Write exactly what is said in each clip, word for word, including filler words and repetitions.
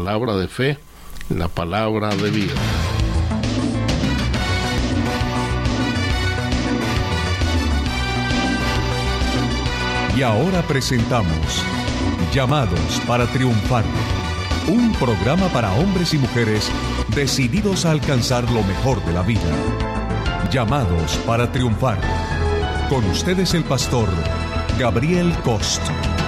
Palabra de fe, la palabra de vida. Y ahora presentamos Llamados para Triunfar, un programa para hombres y mujeres decididos a alcanzar lo mejor de la vida. Llamados para Triunfar. Con ustedes el pastor Gabriel Cost.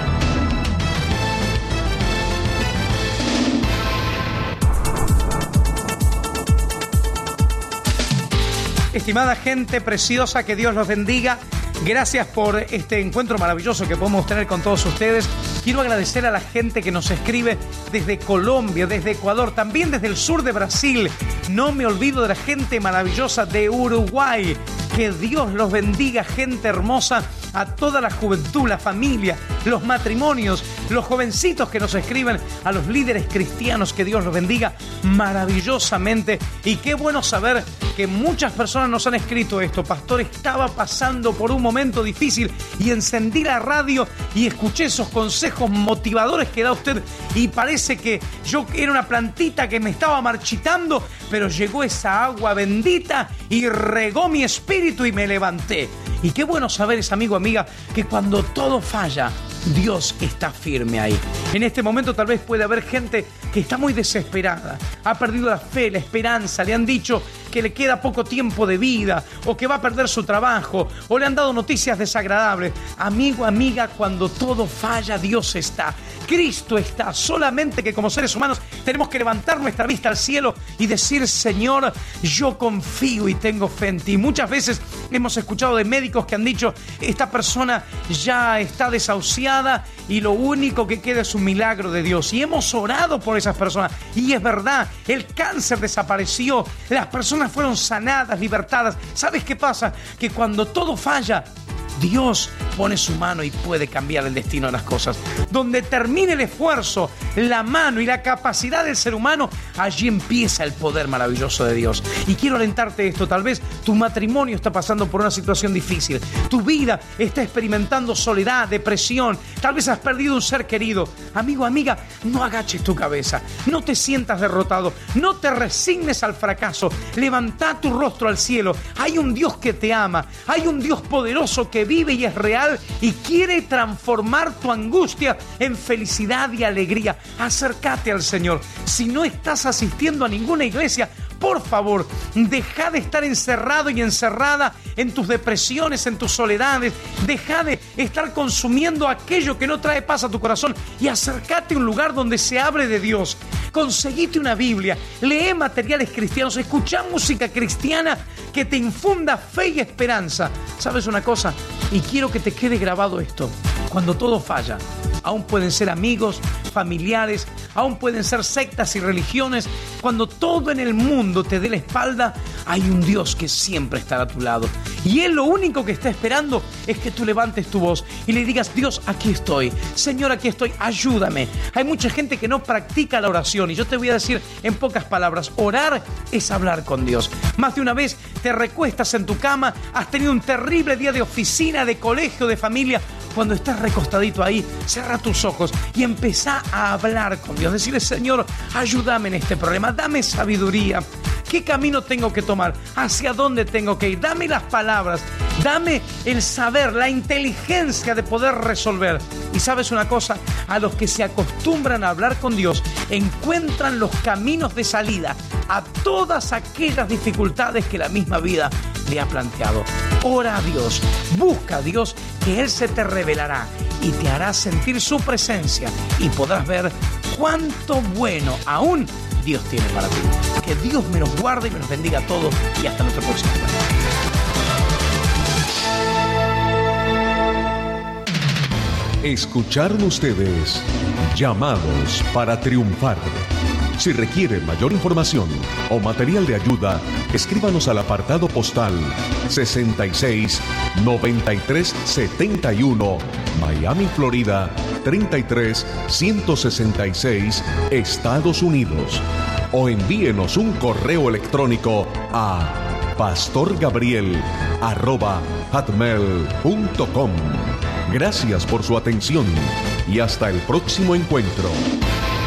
Estimada gente preciosa, que Dios los bendiga. Gracias por este encuentro maravilloso que podemos tener con todos ustedes. Quiero agradecer a la gente que nos escribe desde Colombia, desde Ecuador, también desde el sur de Brasil. No me olvido de la gente maravillosa de Uruguay. Que Dios los bendiga, gente hermosa, a toda la juventud, la familia, los matrimonios, los jovencitos que nos escriben, a los líderes cristianos, que Dios los bendiga maravillosamente. Y qué bueno saber que muchas personas nos han escrito esto. Pastor, estaba pasando por un momento difícil y encendí la radio y escuché esos consejos motivadores que da usted y parece que yo era una plantita que me estaba marchitando, pero llegó esa agua bendita y regó mi espíritu y me levanté. Y qué bueno saber, es amigo, amiga, que cuando todo falla, Dios está firme ahí. En este momento tal vez puede haber gente que está muy desesperada, ha perdido la fe, la esperanza, le han dicho que le queda poco tiempo de vida o que va a perder su trabajo o le han dado noticias desagradables. Amigo, amiga, cuando todo falla, Dios está, Cristo está. Solamente que como seres humanos tenemos que levantar nuestra vista al cielo y decir: Señor, yo confío y tengo fe en ti. Muchas veces hemos escuchado de médicos que han dicho: esta persona ya está desahuciada y lo único que queda es un milagro de Dios. Y hemos orado por esas personas y es verdad, el cáncer desapareció, las personas fueron sanadas, libertadas. ¿Sabes qué pasa? Que cuando todo falla, Dios pone su mano y puede cambiar el destino de las cosas. Donde termine el esfuerzo, la mano y la capacidad del ser humano, allí empieza el poder maravilloso de Dios. Y quiero alentarte esto: tal vez tu matrimonio está pasando por una situación difícil, tu vida está experimentando soledad, depresión, tal vez has perdido un ser querido. Amigo, amiga, no agaches tu cabeza, no te sientas derrotado, no te resignes al fracaso, levanta tu rostro al cielo. Hay un Dios que te ama, hay un Dios poderoso que vive y es real y quiere transformar tu angustia en felicidad y alegría. Acércate al Señor. Si no estás asistiendo a ninguna iglesia, por favor, deja de estar encerrado y encerrada en tus depresiones, en tus soledades. Deja de estar consumiendo aquello que no trae paz a tu corazón y acércate a un lugar donde se hable de Dios. Conseguite una Biblia, lee materiales cristianos, escucha música cristiana que te infunda fe y esperanza. ¿Sabes una cosa? Y quiero que te quede grabado esto: cuando todo falla, aún pueden ser amigos, familiares, aún pueden ser sectas y religiones. Cuando todo en el mundo te dé la espalda, hay un Dios que siempre estará a tu lado. Y Él lo único que está esperando es que tú levantes tu voz y le digas: Dios, aquí estoy. Señor, aquí estoy. Ayúdame. Hay mucha gente que no practica la oración y yo te voy a decir en pocas palabras: orar es hablar con Dios. Más de una vez te recuestas en tu cama, has tenido un terrible día de oficina, de colegio, de familia. Cuando estás recostadito ahí, cierra tus ojos y empezá a hablar con Dios. Decirle: Señor, ayúdame en este problema, dame sabiduría. ¿Qué camino tengo que tomar? ¿Hacia dónde tengo que ir? Dame las palabras, dame el saber, la inteligencia de poder resolver. Y sabes una cosa, a los que se acostumbran a hablar con Dios, encuentran los caminos de salida a todas aquellas dificultades que la misma vida le ha planteado. Ora a Dios, busca a Dios, que Él se te revelará y te hará sentir su presencia y podrás ver cuánto bueno aún Dios tiene para ti. Que Dios me los guarde y me los bendiga a todos y hasta nuestro próximo encuentro. Escucharon ustedes Llamados para Triunfar. Si requieren mayor información o material de ayuda, escríbanos al apartado postal sesenta y seis, noventa y tres setenta y uno, Miami, Florida treinta y tres ciento sesenta y seis, Estados Unidos. O envíenos un correo electrónico a pastorgabriel arroba hotmail punto com. Gracias por su atención y hasta el próximo encuentro.